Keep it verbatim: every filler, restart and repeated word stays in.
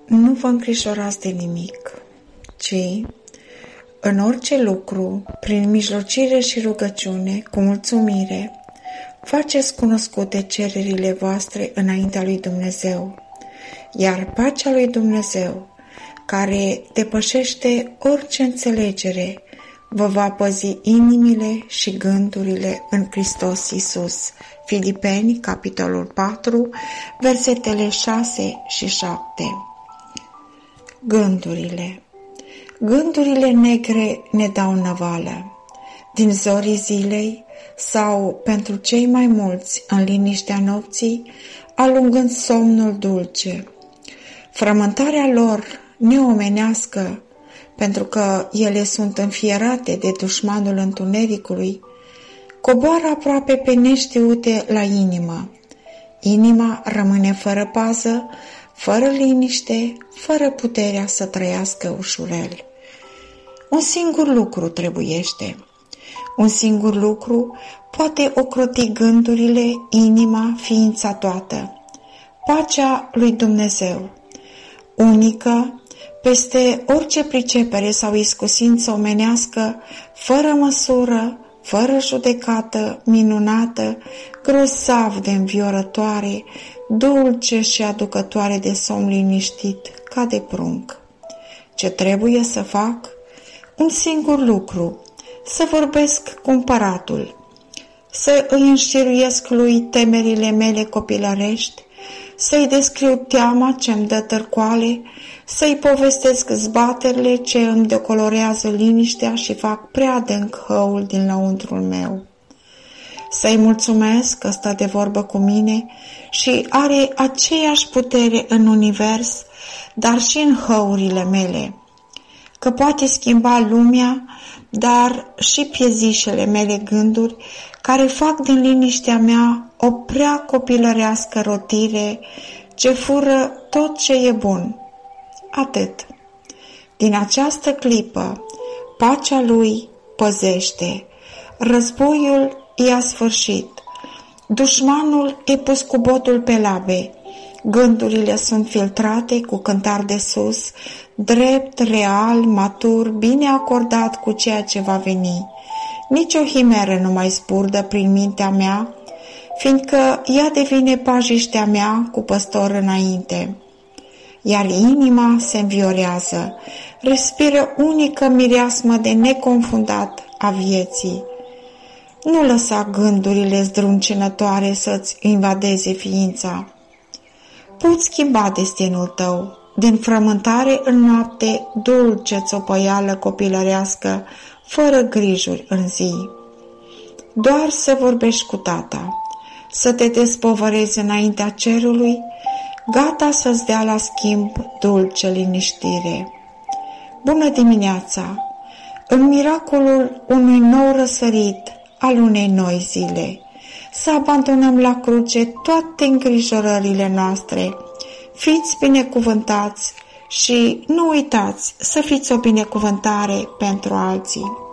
Nu vă îngrijorați de nimic, ci în orice lucru, prin mijlocire și rugăciune, cu mulțumire, faceți cunoscute cererile voastre înaintea lui Dumnezeu, iar pacea lui Dumnezeu, care depășește orice înțelegere, vă va păzi inimile și gândurile în Hristos Iisus. Filipeni, capitolul patru, versetele șase și șapte. Gândurile. Gândurile negre ne dau năvală. Din zorii zilei sau, pentru cei mai mulți, în liniștea nopții, alungând somnul dulce. Frământarea lor neomenească, pentru că ele sunt înfierate de dușmanul întunericului, coboară aproape pe neștiute la inimă. Inima rămâne fără pază, fără liniște, fără puterea să trăiască ușurel. Un singur lucru trebuiește. Un singur lucru poate ocroti gândurile, inima, ființa toată. Pacea lui Dumnezeu, unică, peste orice pricepere sau iscusință omenească, fără măsură, fără judecată, minunată, grozav de înviorătoare, dulce și aducătoare de somn liniștit, ca de prunc. Ce trebuie să fac? Un singur lucru, să vorbesc cu împăratul, să îi înșiruiesc lui temerile mele copilărești, să-i descriu teama ce-mi dă târcoale, să-i povestesc zbaterile ce îmi decolorează liniștea și fac prea adânc hăul din lăuntrul meu. Să-i mulțumesc că stă de vorbă cu mine și are aceeași putere în univers, dar și în hăurile mele, că poate schimba lumea, dar și piezișele mele gânduri, care fac din liniștea mea o prea copilărească rotire ce fură tot ce e bun. Atât. Din această clipă, pacea lui păzește. Războiul i-a sfârșit. Dușmanul e pus cu botul pe labe. Gândurile sunt filtrate cu cântar de sus, drept, real, matur, bine acordat cu ceea ce va veni. Nici o himeră nu mai zburdă prin mintea mea, fiindcă ea devine pajiștea mea cu păstor înainte. Iar inima se înviorează, respiră unică mireasmă de neconfundat a vieții. Nu lăsa gândurile zdruncinătoare să-ți invadeze ființa. Poți schimba destinul tău, din frământare în noapte, dulce țopăială copilărească, fără grijuri în zi. Doar să vorbești cu tata, să te despovărezi înaintea cerului, gata să-ți dea la schimb dulce liniștire. Bună dimineața! În miracolul unui nou răsărit al unei noi zile, să abandonăm la cruce toate îngrijorările noastre. Fiți binecuvântați și nu uitați să fiți o binecuvântare pentru alții.